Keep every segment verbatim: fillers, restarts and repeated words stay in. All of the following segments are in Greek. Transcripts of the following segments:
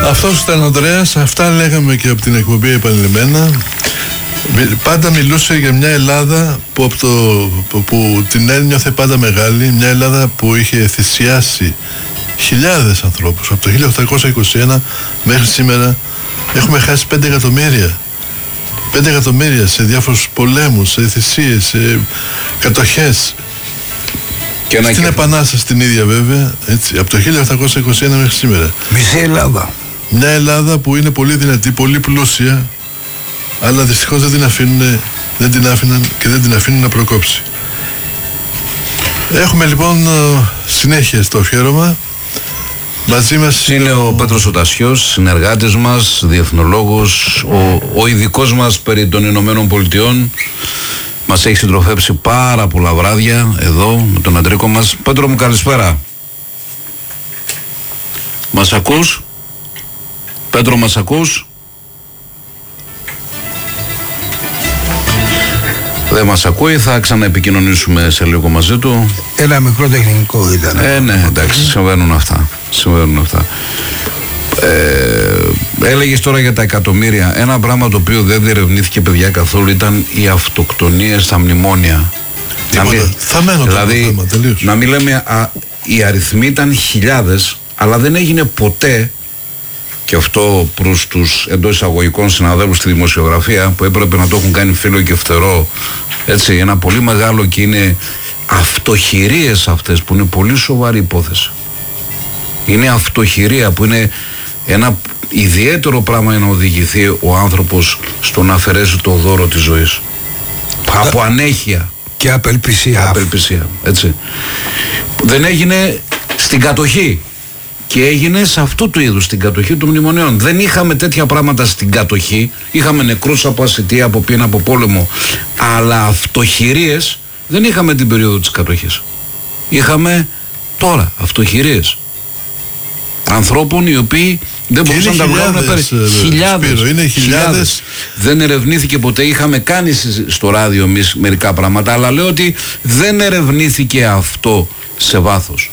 Αυτός ήταν ο Ανδρέας, αυτά λέγαμε και από την εκπομπή επανειλημμένα. Πάντα μιλούσε για μια Ελλάδα που, από το, που, που την ένιωθε πάντα μεγάλη, μια Ελλάδα που είχε θυσιάσει χιλιάδες ανθρώπους. Από το χίλια οκτακόσια είκοσι ένα μέχρι σήμερα έχουμε χάσει πέντε εκατομμύρια. πέντε εκατομμύρια σε διάφορους πολέμους, σε θυσίες, σε κατοχές. Και στην και... Επανάσταση την ίδια βέβαια, έτσι, από το χίλια οκτακόσια είκοσι ένα μέχρι σήμερα. Μισή Ελλάδα. Μια Ελλάδα που είναι πολύ δυνατή, πολύ πλούσια, αλλά δυστυχώς δεν την αφήνουν, δεν την άφηναν και δεν την αφήνουν να προκόψει. Έχουμε λοιπόν συνέχεια στο αφιέρωμα. Μαζί μας είναι ο, ο Πέτρος ο Τασιός, συνεργάτης μας, διεθνολόγος, ο, ο ειδικός μας περί των Ηνωμένων Πολιτειών. Μας έχει συντροφεύσει πάρα πολλά βράδια εδώ με τον Αντρίκο μας. Πέτρο μου, καλησπέρα. Μας ακούς? Πέτρο, μας ακούς? Δεν μας ακούει, θα ξαναεπικοινωνήσουμε σε λίγο μαζί του. Ένα μικρό τεχνικό ήταν. Ε, ναι, εντάξει, συμβαίνουν αυτά. Συμβαίνουν αυτά. Ε, έλεγες τώρα για τα εκατομμύρια. Ένα πράγμα το οποίο δεν διερευνήθηκε, παιδιά, καθόλου ήταν οι αυτοκτονίες στα μνημόνια. Τίποτα. Μην, θα μένω δηλαδή, το θέμα, τελείως. Να μην λέμε, α, οι αριθμοί ήταν χιλιάδες, αλλά δεν έγινε ποτέ. Και αυτό προς τους εντός εισαγωγικών συναδέλφους στη δημοσιογραφία που έπρεπε να το έχουν κάνει φίλο και φτερό, έτσι, ένα πολύ μεγάλο, και είναι αυτοχειρίες αυτές που είναι πολύ σοβαρή υπόθεση. Είναι αυτοχειρία που είναι ένα ιδιαίτερο πράγμα για να οδηγηθεί ο άνθρωπος στο να αφαιρέσει το δώρο της ζωής. Από ανέχεια και απελπισία. Απελπισία, έτσι. Δεν έγινε στην κατοχή. Και έγινε σε αυτού του είδους την κατοχή των μνημονίων. Δεν είχαμε τέτοια πράγματα στην κατοχή. Είχαμε νεκρούς από ασιτεία, από πείνα, από πόλεμο. Αλλά αυτοχειρίες δεν είχαμε την περίοδο της κατοχής. Είχαμε τώρα αυτοχειρίες ανθρώπων οι οποίοι δεν μπορούσαν να τα βγάλουν πέρα. Χιλιάδες. Σπύρο, είναι χιλιάδες. Δεν ερευνήθηκε ποτέ. Είχαμε κάνει στο ράδιο εμείς μερικά πράγματα, αλλά λέω ότι δεν ερευνήθηκε αυτό σε βάθος.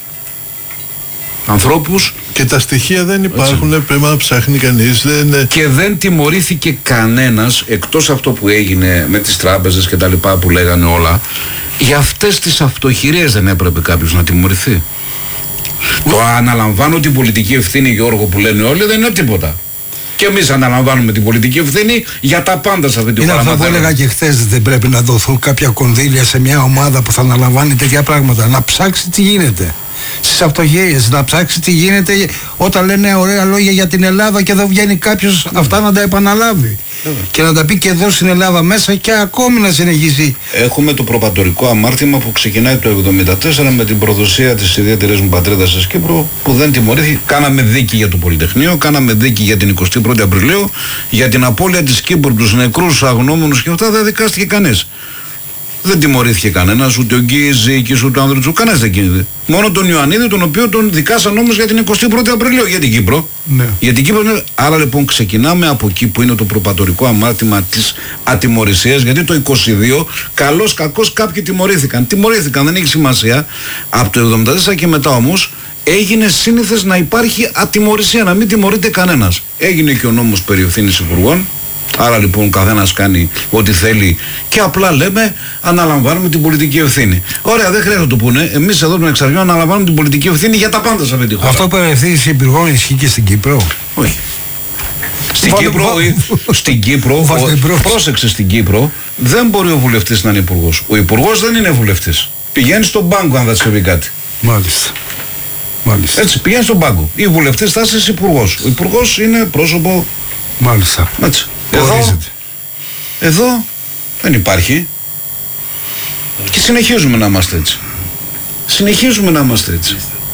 Ανθρώπους. Και τα στοιχεία δεν υπάρχουν, έτσι. Πρέπει να ψάχνει κανείς. Δεν... Και δεν τιμωρήθηκε κανένας, εκτός αυτό που έγινε με τις τράπεζες και τα λοιπά που λέγανε όλα. Για αυτές τις αυτοχειρίες δεν έπρεπε κάποιος να τιμωρηθεί. Ου. Το αναλαμβάνω την πολιτική ευθύνη, Γιώργο, που λένε όλοι, δεν είναι τίποτα. Και εμείς αναλαμβάνουμε την πολιτική ευθύνη για τα πάντα σε αυτή την χώρα. Είναι αυτό που έλεγα και χθες, δεν πρέπει να δοθούν κάποια κονδύλια σε μια ομάδα που θα αναλαμβάνει τέτοια πράγματα. Να ψάξει τι γίνεται στις αυτοχειρίες, να ψάξει τι γίνεται όταν λένε ωραία λόγια για την Ελλάδα και δεν βγαίνει κάποιος αυτά να τα επαναλάβει. Yeah. Και να τα πει και εδώ στην Ελλάδα μέσα και ακόμη να συνεχίσει. Έχουμε το προπατορικό αμάρτημα που ξεκινάει το εβδομήντα τέσσερα με την προδοσία της ιδιαίτερης μου πατρίδας της Κύπρου, που δεν τιμωρήθηκε. Κάναμε δίκη για το Πολυτεχνείο, κάναμε δίκη για την εικοστή πρώτη Απριλίου, για την απώλεια της Κύπρου, τους νεκρούς, αγνώμενους και αυτά δεν δικάστηκε κανείς. Δεν τιμωρήθηκε κανένας, ούτε ο Γκίζικης, ούτε ο Ανδρουτσού, κανένας δεν κίνηται. Μόνο τον Ιωαννίδη, τον οποίο τον δικάσαν όμως για την εικοστή πρώτη Απριλίου, για την Κύπρο. Ναι. Για την Κύπρο. Άρα λοιπόν ξεκινάμε από εκεί που είναι το προπατορικό αμάρτημα της ατιμωρησίας, γιατί το είκοσι δύο, καλώς κακώς κάποιοι τιμωρήθηκαν. Τιμωρήθηκαν, δεν έχει σημασία. Από το εβδομήντα τέσσερα και μετά όμως έγινε σύνηθες να υπάρχει ατιμωρησία, να μην τιμωρείται κανένας. Έγινε και ο νόμος περί ευθύνης υπουργών. Άρα λοιπόν ο καθένας κάνει ό,τι θέλει και απλά λέμε αναλαμβάνουμε την πολιτική ευθύνη. Ωραία, δεν χρειάζεται να το πούνε. Εμείς εδώ τον Εξαριών αναλαμβάνουμε την πολιτική ευθύνη για τα πάντα σε αυτή τη χώρα. Αυτό που ευθύνης υπουργών ισχύει και στην Κύπρο? Όχι. Στην Βάλε, Κύπρο, βα... στην Κύπρο ο... πρόσεξε, στην Κύπρο δεν μπορεί ο βουλευτής να είναι υπουργός. Ο υπουργός δεν είναι βουλευτής. Πηγαίνει στον πάγκο αν θα συμβεί κάτι. Μάλιστα. Μάλιστα. Έτσι, πηγαίνει στον πάγκο. Ή βουλευτής θα είσαι υπουργός. Ο υπουργός είναι πρόσωπο. Μάλιστα. Έτσι. Εδώ, εδώ δεν υπάρχει. Και συνεχίζουμε να είμαστε έτσι. Συνεχίζουμε να είμαστε έτσι.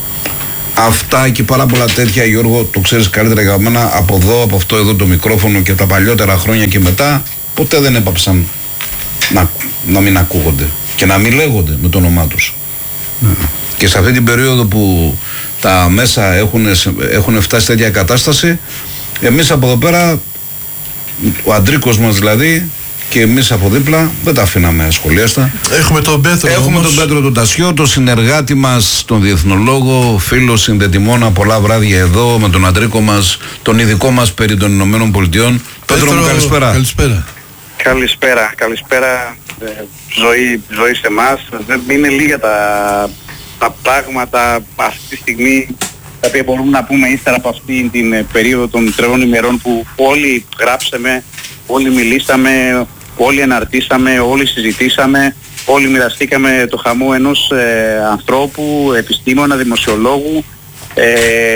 Αυτά και πάρα πολλά τέτοια, Γιώργο, το ξέρεις καλύτερα για μένα, από εδώ, από αυτό εδώ το μικρόφωνο και τα παλιότερα χρόνια και μετά, ποτέ δεν έπαψαν να, να μην ακούγονται και να μην λέγονται με το όνομά τους. Mm. Και σε αυτή την περίοδο που τα μέσα έχουν, έχουν φτάσει σε τέτοια κατάσταση, εμείς από εδώ πέρα, ο Αντρίκος μας δηλαδή και εμείς από δίπλα δεν τα αφήναμε ασχολιάστα. Έχουμε τον Πέτρο. Έχουμε όμως. τον Πέτρο τον Τασιό, τον συνεργάτη μας, τον διεθνολόγο, φίλο συνδετημόνα πολλά βράδια εδώ, με τον Αντρίκο μας, τον ειδικό μας περί των Ηνωμένων Πολιτειών. Πέτρο μου, καλησπέρα. Καλησπέρα. Καλησπέρα, καλησπέρα. Ε, ζωή, ζωή σε εμάς. Δεν είναι λίγα τα, τα πράγματα αυτή τη στιγμή τα οποία μπορούμε να πούμε ύστερα από αυτή την ε, περίοδο των τριών ημερών που όλοι γράψαμε, όλοι μιλήσαμε, όλοι εναρτήσαμε, όλοι συζητήσαμε, όλοι μοιραστήκαμε το χαμό ενός ε, ανθρώπου, επιστήμονα, δημοσιολόγου ε,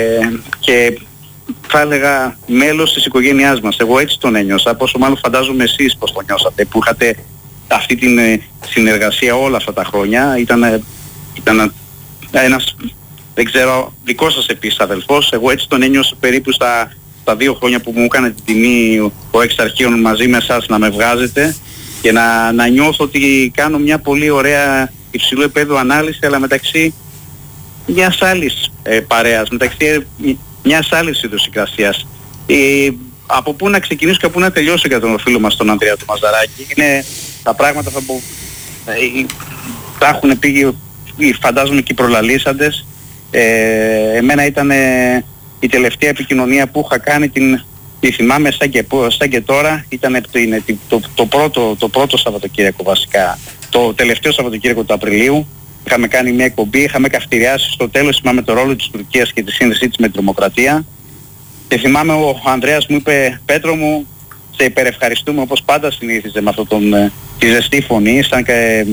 και θα έλεγα μέλος της οικογένειάς μας. Εγώ έτσι τον ένιωσα, πόσο μάλλον φαντάζομαι εσείς πώς τον νιώσατε, που είχατε αυτή την ε, συνεργασία όλα αυτά τα χρόνια. Ήταν, ε, ήταν ένας, δεν ξέρω, δικός σας επίσης αδελφός. Εγώ έτσι τον ένιωσα περίπου στα, στα δύο χρόνια που μου έκανε την τιμή ο εξ αρχείων μαζί με εσάς να με βγάζετε και να, να νιώθω ότι κάνω μια πολύ ωραία υψηλού επίπεδου ανάλυση, αλλά μεταξύ μιας άλλης ε, παρέας, μεταξύ ε, μιας άλλης ιδιοσυγκρασίας. Ε, από πού να ξεκινήσω και από πού να τελειώσω για τον φίλο μας τον Ανδρέα του Μαζαράκη. Είναι τα πράγματα θα που ε, τα έχουν πει φαντάζομαι και οι προλαλήσαντες. Ε, εμένα ήταν ε, η τελευταία επικοινωνία που είχα κάνει, την, τη θυμάμαι σαν και, σαν και τώρα, ήταν το, το, το, πρώτο, το πρώτο Σαββατοκύριακο βασικά, το τελευταίο Σαββατοκύριακο του Απριλίου. Είχαμε κάνει μια εκπομπή, είχαμε καυτηριάσει στο τέλος, θυμάμαι το ρόλο της Τουρκίας και τη σύνδεσή της με τη τρομοκρατία. Και θυμάμαι ο Ανδρέας μου είπε, Πέτρο μου, σε υπερευχαριστούμε όπως πάντα συνήθιζε με αυτόν τον ε, τη ζεστή φωνή, σαν και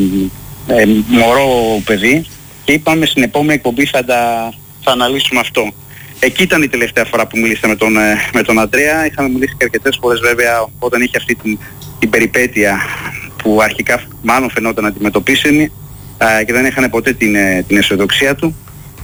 ε, ε, μωρό παιδί. Και είπαμε στην επόμενη εκπομπή θα, τα, θα αναλύσουμε αυτό. Εκεί ήταν η τελευταία φορά που μίλησα με τον, ε, με τον Ανδρέα. Είχαμε μιλήσει και αρκετές φορές βέβαια όταν είχε αυτή την, την περιπέτεια που αρχικά μάλλον φαινόταν αντιμετωπίσιμη και δεν είχαν ποτέ την, την αισιοδοξία του.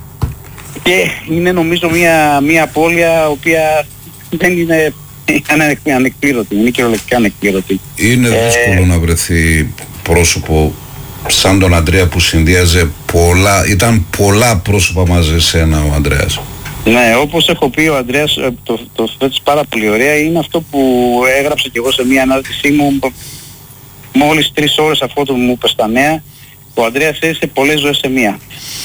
Και είναι νομίζω μια, μια απώλεια η οποία δεν είναι, είναι ανεκπλήρωτη, είναι κυριολεκτικά ανεκπλήρωτη. Είναι ε... δύσκολο να βρεθεί πρόσωπο σαν τον Ανδρέα που συνδύαζε πολλά, ήταν πολλά πρόσωπα μαζί σε ένα ο Ανδρέας. Ναι, όπως έχω πει ο Ανδρέας, το, το θέτεις πάρα πολύ ωραία, είναι αυτό που έγραψα και εγώ σε μια ανάρτησή μου μόλις τρεις ώρες αφού το μου είπε στα νέα. Ο Ανδρέας έζησε πολλές ζωές σε μία.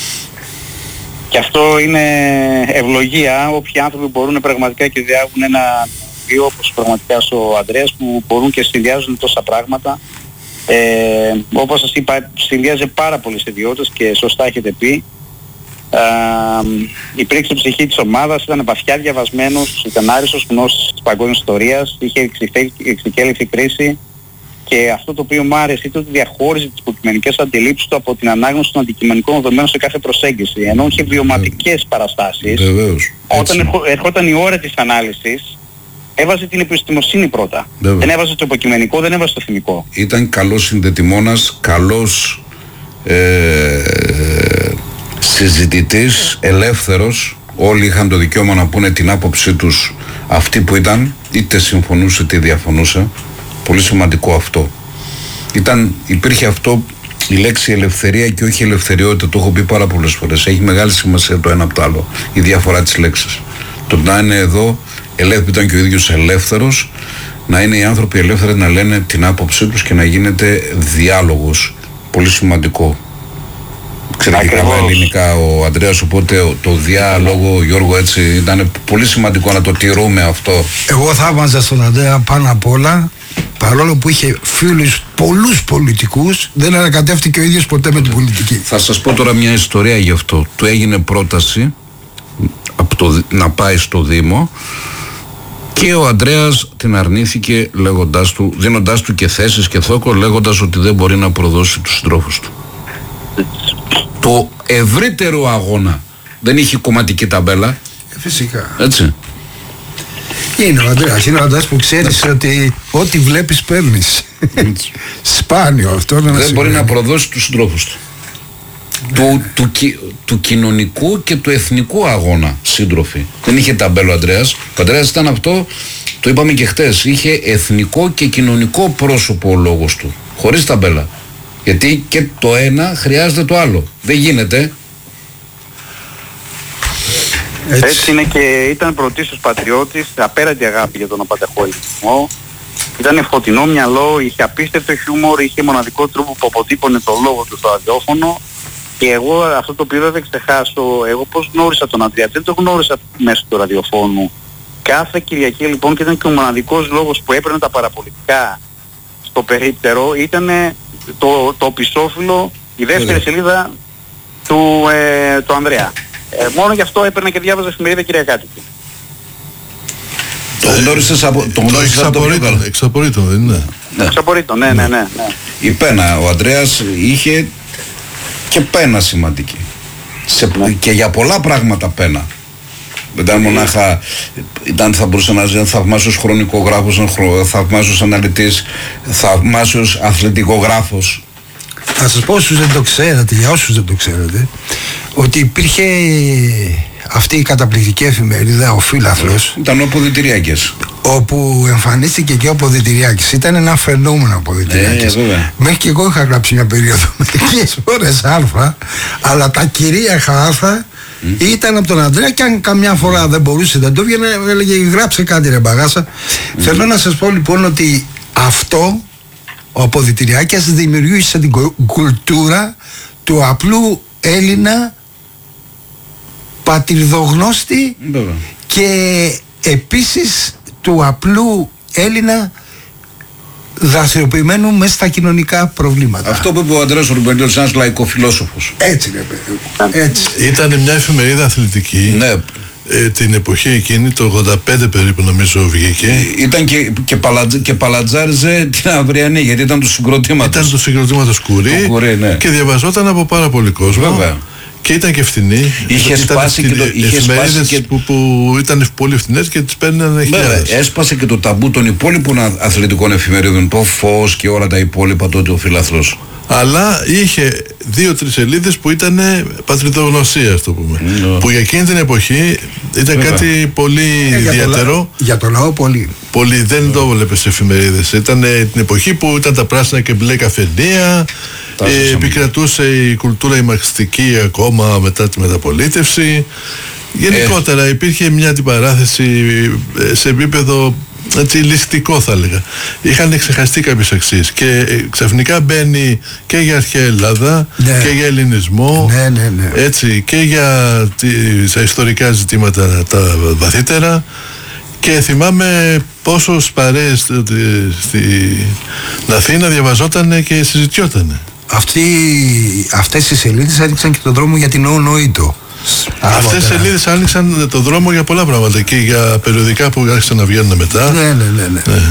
Και αυτό είναι ευλογία. Όποιοι άνθρωποι μπορούν πραγματικά και διάγουν ένα βίο όπως πραγματικά ο Ανδρέας, που μπορούν και συνδυάζουν τόσα πράγματα. Ε, όπως σας είπα, συνδυάζει πάρα πολλές ιδιότητες και σωστά έχετε πει. Ε, υπήρξε ψυχή της ομάδας, ήταν βαθιά διαβασμένος, ήταν άριστος γνώσης της παγκόσμιας ιστορίας, είχε εξικέλευθη κρίση. Και αυτό το οποίο μου άρεσε ήταν ότι διαχώριζε τις υποκειμενικές αντιλήψεις του από την ανάγνωση των αντικειμενικών δεδομένων σε κάθε προσέγγιση. Ενώ είχε βιωματικές παραστάσεις, Βεβαίως, όταν ερχο, ερχόταν η ώρα της ανάλυσης, έβαζε την επιστημοσύνη πρώτα. Βεβαίως. Δεν έβαζε το υποκειμενικό, δεν έβαζε το θυμικό. Ήταν καλός συνδετημόνας, καλός ε, συζητητής, ελεύθερος. Όλοι είχαν το δικαίωμα να πούνε την άποψή τους αυτή που ήταν, είτε συμφωνούσε είτε διαφωνούσε. Πολύ σημαντικό αυτό. Ήταν, υπήρχε αυτό η λέξη ελευθερία και όχι ελευθεριότητα, το έχω πει πάρα πολλές φορές. Έχει μεγάλη σημασία το ένα από το άλλο, η διαφορά της λέξης. Το να είναι εδώ, ελεύθερο, ήταν και ο ίδιος ελεύθερος, να είναι οι άνθρωποι ελεύθεροι να λένε την άποψή τους και να γίνεται διάλογος. Πολύ σημαντικό. Ξέρετε και καλά ελληνικά ο Ανδρέας, οπότε το διάλογο, Γιώργο, έτσι ήταν πολύ σημαντικό να το τηρούμε αυτό. Εγώ θα έβαζα στον Ανδρέα πάνω απ' όλα, παρόλο που είχε φίλους πολλούς πολιτικούς, δεν ανακατεύτηκε ο ίδιος ποτέ με την πολιτική. Θα σας πω τώρα μια ιστορία γι' αυτό. Του έγινε πρόταση από το, να πάει στο Δήμο και ο Ανδρέας την αρνήθηκε, λέγοντάς του, δίνοντάς του και θέσεις και θόκο, λέγοντας ότι δεν μπορεί να προδώσει τους συντρόφους του. Το ευρύτερο αγώνα δεν είχε κομματική ταμπέλα. Ε, φυσικά. Έτσι. Είναι ο Ανδρέας, είναι ο Ανδρέας που ξέρεις ότι ό,τι βλέπεις παίρνεις. Σπάνιο αυτό να δεν μπορεί να προδώσει τους συντρόφους του. Του, του, του κοινωνικού και του εθνικού αγώνα σύντροφοι. Δεν είχε ταμπέλο ο Ανδρέας. Ο Ανδρέας ήταν αυτό, το είπαμε και χτες, είχε εθνικό και κοινωνικό πρόσωπο ο λόγος του. Χωρίς ταμπέλα. Γιατί και το ένα χρειάζεται το άλλο. Δεν γίνεται. Έτσι, Έτσι είναι και ήταν πρωτίστως πατριώτης, απέραντη αγάπη για τον απατεχολισμό. Ήταν φωτεινό μυαλό, είχε απίστευτο χιούμορ, είχε μοναδικό τρόπο που αποτύπωνε το λόγο του στο ραδιόφωνο. Και εγώ αυτό το οποίο δεν ξεχάσω, εγώ πώς γνώρισα τον Ανδρέα, δεν το γνώρισα μέσω του ραδιοφώνου. Κάθε Κυριακή λοιπόν, και ήταν και ο μοναδικός λόγος που έπαιρνε τα παραπολιτικά στο περίπτερο, ήταν το, το οπισθόφυλλο, η δεύτερη σελίδα του, ε, του Ανδρέα. Ε, μόνο γι' αυτό έπαιρνε και διάβαζα εφημερίδα Κυριακάτικη. Το γνώρισες από το γνώρισες από το πιο καλό. Εξαπορρίτων, δεν είναι? Ναι. Εξαπορρίτων, ναι, ναι, ναι, ναι. Η πένα, ο Ανδρέας είχε και πένα σημαντική. Σε, ναι. Και για πολλά πράγματα πένα. Δεν ήταν μονάχα, ήταν, θα μπορούσε να ζει θαυμάσιος χρονικογράφος, θαυμάσιος αναλυτής, θαυμάσιος αθλητικογράφος. Θα σας πω όσους δεν το ξέρετε, για όσους δεν το ξέρετε, ότι υπήρχε αυτή η καταπληκτική εφημερίδα, ο Φύλαθλος. Ήταν ο Ποδητηριάκης. Όπου εμφανίστηκε και ο Ποδητηριάκης. Ήταν ένα φαινόμενο ο Ποδητηριάκης. Ε, Μέχρι και εγώ είχα γράψει μια περίοδο μερικές φορές άρθρα, αλλά τα κυρίαρχα άρθρα mm. ήταν από τον Ανδρέα, και αν καμιά φορά δεν μπορούσε, δεν το βγαίνει, έλεγε γράψε κάτι ρε μπαγάσα. Mm. Θέλω να σας πω λοιπόν ότι αυτό ο Αποδυτηριάκης δημιουργήσε την κουλτούρα του απλού Έλληνα πατριδογνώστη mm. και επίσης του απλού Έλληνα δραστηριοποιημένου μέσα στα κοινωνικά προβλήματα. Αυτό που είπε ο Ανδρέας Ρουπεντέλος, ένας λαϊκοφιλόσοφος. Έτσι ρε παιδί. Έτσι. Ήταν μια εφημερίδα αθλητική. Ναι. Ε, την εποχή εκείνη, το ογδόντα πέντε περίπου νομίζω βγήκε. Ήταν και, και, παλατζ, και παλατζάριζε την αυριανή, γιατί ήταν του συγκροτήματος. Ήταν του συγκροτήματος Κουρί, Κουρί ναι. Και διαβαζόταν από πάρα πολύ κόσμο. Βέβαια. Και ήταν και φθηνή. Είχε σπάσει και το. Είχε σπάσει και... Που, που ήταν πολύ φθηνές και τις παίρνανε χιλιάδες. Έσπασε και το ταμπού των υπόλοιπων αθλητικών εφημερίδων. Το Φως και όλα τα υπόλοιπα τότε ο Φύλαθλος. Αλλά είχε δύο-τρεις σελίδες που ήταν πατριδογνωσία, ας το πούμε. Mm. Που για εκείνη την εποχή ήταν Βέβαια. κάτι πολύ ε, ιδιαίτερο. Για το λαό πολύ. Πολύ, δεν mm. το βλέπεις σε εφημερίδες. Ήταν την εποχή που ήταν τα πράσινα και μπλε καφενεία. Ε, επικρατούσε η κουλτούρα η μαρξιστική ακόμα μετά τη μεταπολίτευση. Γενικότερα ε. υπήρχε μια αντιπαράθεση σε επίπεδο έτσι ληστικό θα έλεγα. Είχαν ξεχαστεί κάποιες αξίες και ξαφνικά μπαίνει και για αρχαία Ελλάδα ναι. και για ελληνισμό ναι, ναι, ναι. έτσι, και για τις ιστορικά ζητήματα τα βαθύτερα. Και θυμάμαι πόσο παρέες στην Αθήνα διαβαζόταν και συζητιόταν. Αυτοί, αυτές οι σελίδες έδειξαν και τον δρόμο για την ΟΝΟΙΤΟ. Αυτές οι σελίδες άνοιξαν το δρόμο για πολλά πράγματα και για περιοδικά που άρχισαν να βγαίνουν μετά. Ναι, ναι, ναι, ναι. ναι.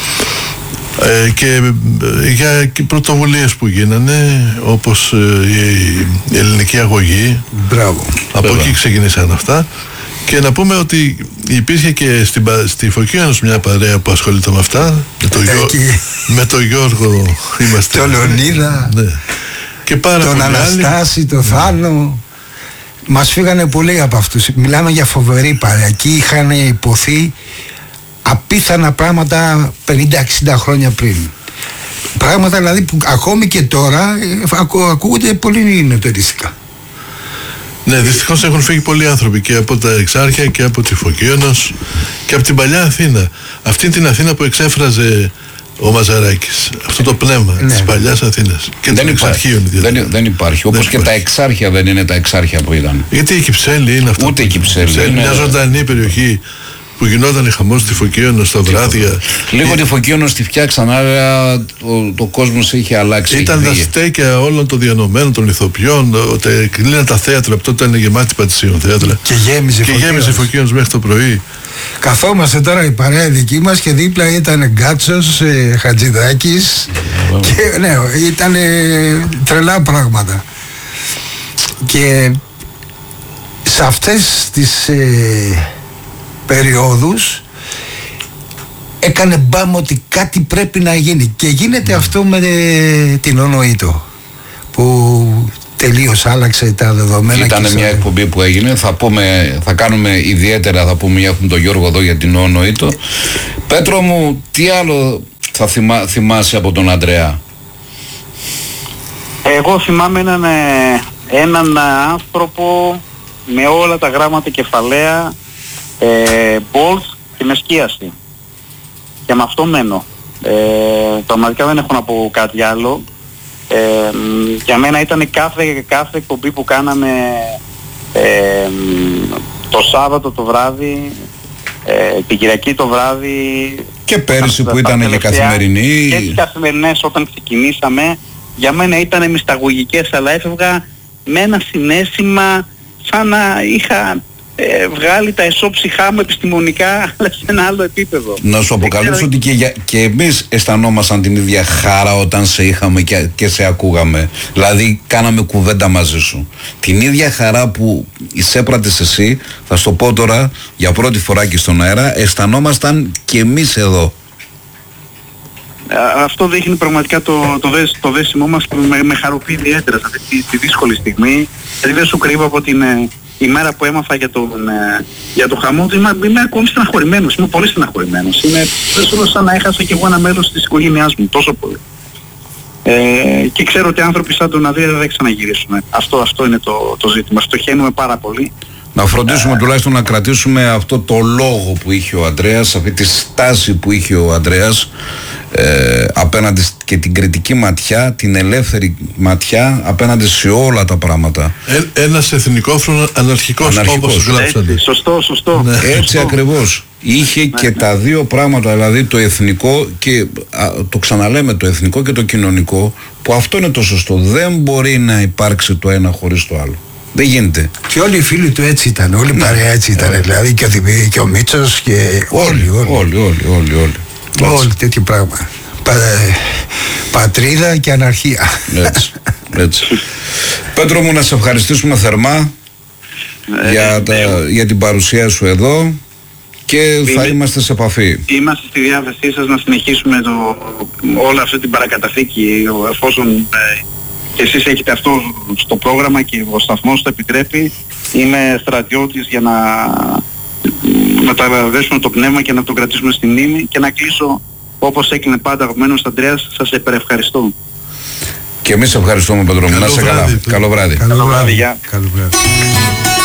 Ε, και για πρωτοβουλίες που γίνανε, όπως η, η ελληνική αγωγή. Μπράβο. Από Μπράβο. εκεί ξεκινήσαν αυτά. Και να πούμε ότι υπήρχε και στην, στη Φωκίωνος μια παρέα που ασχολείται με αυτά. Με τον Γιώ, με το Γιώργο είμαστε. Το Λεωνίδα. Ναι. Και πάρα τον Αναστάση, τον Θάνο. Μας φύγανε πολλοί από αυτούς. Μιλάμε για φοβερή παρέα. Εκεί είχαν υποθεί απίθανα πράγματα πενήντα εξήντα χρόνια πριν. Πράγματα δηλαδή που ακόμη και τώρα ακού, ακούγονται πολύ νεωτεριστικά. Ναι, δυστυχώς έχουν φύγει πολλοί άνθρωποι και από τα Εξάρχεια και από τη Φωκίωνος και από την παλιά Αθήνα. Αυτή την Αθήνα που εξέφραζε ο Μαζαράκης. Αυτό το πνεύμα ναι. της παλιάς Αθήνας και των εξαρχείων. Δεν, δεν υπάρχει. Όπως και τα Εξάρχεια δεν είναι τα Εξάρχεια που ήταν. Γιατί η Κυψέλη είναι αυτό. Ούτε η Κυψέλη. Είναι μια ζωντανή περιοχή που γινόταν χαμός στη Φωκίωνο στα βράδια. Λίγο τη Φωκίωνο τη φτιάξαν, άρα το, το κόσμος είχε αλλάξει. Ήταν τα στέκια όλων των διανομένων των ηθοποιών, κλείναν τα θέατρα, τότε ήταν γεμάτη Πατησίων θέατρα. Και γέμιζε και γέμιζε Φωκίωνος μέχρι το πρωί. Καθόμαστε τώρα η παρέα δική μας και δίπλα ήταν Γκάτσος, ε, Χατζηδάκης και ναι, ήταν τρελά πράγματα. Και σε αυτές τις ε, περιόδους έκανε μπάμ ότι κάτι πρέπει να γίνει και γίνεται mm. αυτό με ε, την ΟΝΟΙΤΟ που τελείως άλλαξε τα δεδομένα. Ήταν μια εκπομπή που έγινε, θα, πούμε, θα κάνουμε ιδιαίτερα, θα πούμε, έχουμε τον Γιώργο εδώ για την ΟΝΟΙΤΟ. Πέτρο μου, τι άλλο θα θυμά, θυμάσαι από τον Ανδρέα? Εγώ θυμάμαι έναν, έναν άνθρωπο με όλα τα γράμματα κεφαλαία, ε, bold και με σκίαση. Και με αυτό μένω. Ε, πραγματικά δεν έχω να πω κάτι άλλο. Ε, για μένα ήταν κάθε, κάθε εκπομπή που κάναμε ε, το Σάββατο το βράδυ, ε, την Κυριακή το βράδυ και πέρυσι που ήταν για καθημερινή και τις καθημερινές όταν ξεκινήσαμε, για μένα ήταν μυσταγωγικές, αλλά έφευγα με ένα συναίσθημα σαν να είχα ε, βγάλει τα εσώψυχά μου επιστημονικά, αλλά σε ένα άλλο επίπεδο. Να σου αποκαλύψω ξέρω... ότι και, για, και εμείς αισθανόμασταν την ίδια χαρά όταν σε είχαμε και, και σε ακούγαμε. Δηλαδή κάναμε κουβέντα μαζί σου. Την ίδια χαρά που εισέπρατες εσύ, θα σου το πω τώρα για πρώτη φορά και στον αέρα, αισθανόμασταν και εμείς εδώ. Αυτό δείχνει πραγματικά το, το, δέσ, το δέσιμό μας που με, με χαροποιεί ιδιαίτερα σε αυτή τη, τη δύσκολη στιγμή. Δηλαδή δεν σου κρύβω από την ε, ημέρα που έμαθα για τον, ε, για το χαμό του, είμαι, είμαι ακόμη στεναχωρημένος, είμαι πολύ στεναχωρημένος. Είμαι σαν να έχασα και εγώ ένα μέλος της οικογένειάς μου, τόσο πολύ. Ε, και ξέρω ότι άνθρωποι σαν τον Ανδρέα δεν ξαναγυρίσουν. Αυτό, αυτό είναι το, το ζήτημα, στο χαίνουμε πάρα πολύ. Να φροντίσουμε ε, τουλάχιστον να κρατήσουμε αυτό το λόγο που είχε ο Ανδρέας, αυτή τη στάση που είχε ο Ανδρέας ε, απέναντι και την κριτική ματιά, την ελεύθερη ματιά απέναντι σε όλα τα πράγματα. Ε, ένας εθνικόφρονο αναρχικός, όπως γράψατε. Σωστό, σωστό. Ναι. Έτσι σωστό. Ακριβώς. Είχε ναι, και ναι. τα δύο πράγματα, δηλαδή το εθνικό και α, το ξαναλέμε, το εθνικό και το κοινωνικό, που αυτό είναι το σωστό. Δεν μπορεί να υπάρξει το ένα χωρίς το άλλο. Δεν γίνεται. Και όλοι οι φίλοι του έτσι ήταν, όλοι η ναι. παρέα έτσι ήταν. Ναι. Δηλαδή και ο, και ο Μίτσος και όλοι, όλοι. Όλοι, όλοι, όλοι. όλοι. Όλοι τέτοιο πράγμα. Πα, πατρίδα και αναρχία. Έτσι, έτσι. Πέτρο μου, να σε ευχαριστήσουμε θερμά ε, για, ε, τα, ε, για την παρουσία σου εδώ και είμαι, θα είμαστε σε επαφή. Είμαστε στη διάθεσή σας να συνεχίσουμε το, όλη αυτή την παρακαταθήκη εφόσον ε, και εσείς έχετε αυτό στο πρόγραμμα και ο σταθμός το επιτρέπει. Είμαι στρατιώτης για να μεταβεβαιώσουμε το πνεύμα και να το κρατήσουμε στη μνήμη και να κλείσω όπως έκλεινε πάντα αγαπημένος Ανδρέας, σας υπερευχαριστώ. Και εμείς ευχαριστούμε, Πέτρο μου. Να είσαι καλά. Καλό βράδυ. Καλό βράδυ. Καλό βράδυ.